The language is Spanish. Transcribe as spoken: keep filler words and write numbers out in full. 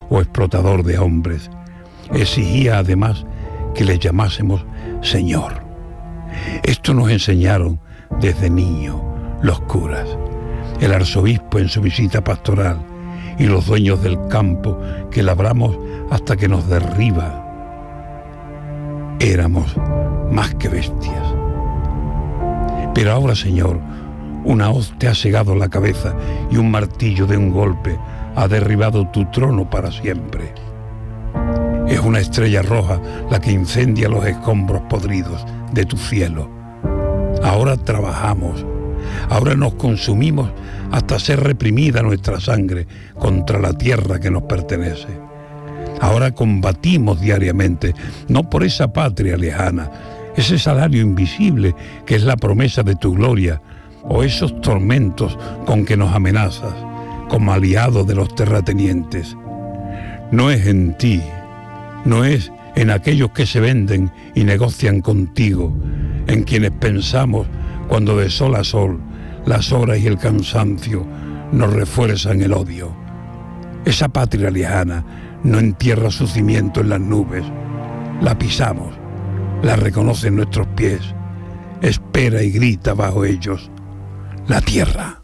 o explotador de hombres. Exigía además que le llamásemos Señor. Esto nos enseñaron desde niños los curas, el arzobispo en su visita pastoral y los dueños del campo que labramos hasta que nos derriba. Éramos más que bestias. Pero ahora, Señor, una hoz te ha cegado la cabeza y un martillo de un golpe ha derribado tu trono para siempre. Es una estrella roja la que incendia los escombros podridos de tu cielo. Ahora trabajamos, ahora nos consumimos hasta ser reprimida nuestra sangre contra la tierra que nos pertenece. Ahora combatimos diariamente, no por esa patria lejana, ese salario invisible que es la promesa de tu gloria, o esos tormentos con que nos amenazas, como aliado de los terratenientes. No es en ti, no es en aquellos que se venden y negocian contigo, en quienes pensamos cuando de sol a sol las horas y el cansancio nos refuerzan el odio. Esa patria lejana no entierra su cimiento en las nubes, la pisamos, la reconocen nuestros pies, espera y grita bajo ellos la tierra.